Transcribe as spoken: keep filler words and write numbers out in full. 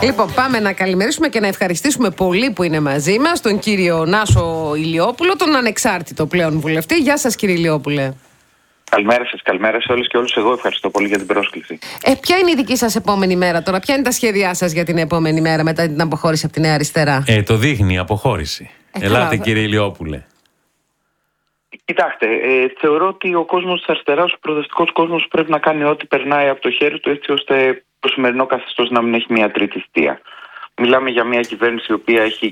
Λοιπόν, πάμε να καλημερίσουμε και να ευχαριστήσουμε πολύ που είναι μαζί μας τον κύριο Νάσο Ηλιόπουλο, τον ανεξάρτητο πλέον βουλευτή. Γεια σας, κύριε Ηλιόπουλε. Καλημέρα σας, καλημέρα σε όλες και όλους. Εγώ ευχαριστώ πολύ για την πρόσκληση. Ε, ποια είναι η δική σας επόμενη μέρα τώρα, ποια είναι τα σχέδιά σας για την επόμενη μέρα μετά την αποχώρηση από τη Νέα Αριστερά? Ε, το δείχνει η αποχώρηση. Ε, Ελάτε, καλά, κύριε Ηλιόπουλε. Κοιτάξτε, ε, θεωρώ ότι ο κόσμος της αριστεράς, ο προοδευτικός κόσμος, πρέπει να κάνει ό,τι περνάει από το χέρι του, έτσι ώστε το σημερινό καθεστώς να μην έχει μια τρίτη θητεία. Μιλάμε για μια κυβέρνηση η οποία έχει